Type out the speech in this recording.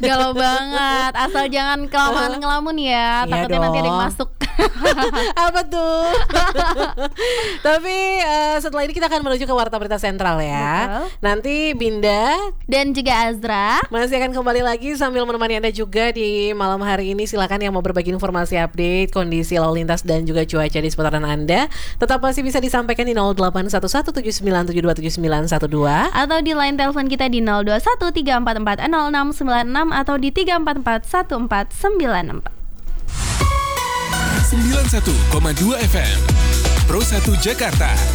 Galau banget. Asal jangan kelamaan ngelamun ya. Iya Takutnya nanti ada yang dong. masuk. Apa tuh? Tapi setelah ini kita akan menuju ke Warta Berita Sentral ya. Betul. Nanti Binda Dan juga Azra. masih akan kembali lagi sambil menemani Anda juga di malam hari ini. Silakan yang mau berbagi informasi update, kondisi lalu lintas dan juga cuaca di seputaran Anda. Tetap masih bisa disampaikan di 081179727912 Atau di line telepon kita di 0213440696 atau di 3441494. 91,2 FM Pro 1 Jakarta.